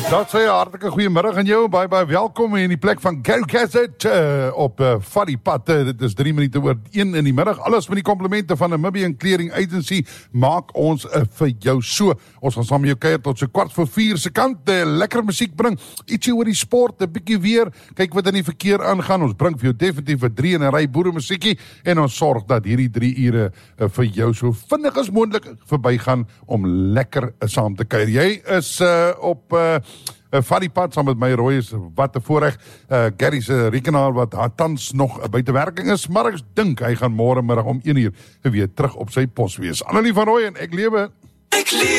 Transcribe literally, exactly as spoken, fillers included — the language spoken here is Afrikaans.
Dat sê 'n hartlike goeiemiddag aan jou, baie baie welkom in die plek van Gary Cassett uh, op uh, Fadipad. Uh, dit is drie minute oor een in die middag. Alles met die komplimente van Namibian Clearing Agency maak ons uh, vir jou so. Ons gaan saam met jou kuier tot so kwart voor vier se kant. Uh, lekker musiek bring, ietsie oor die sport, 'n bietjie weer, kyk wat in die verkeer aangaan. Ons bring vir jou definitief 'n drie en 'n ry boere musiekie en ons sorg dat hierdie drie ure uh, vir jou so vinnig as moontlik verbygaan om lekker uh, saam te kuier. Jy is uh, op uh, Uh, Fadipad saam met my Roy is wat 'n voorreg. Uh, Gary se rekenaar wat tans nog uh, buite werking is, maar ek dink hy gaan môre middag om een uur weer terug op sy pos wees. Annelie van Roy en ek lewe. Ek lewe.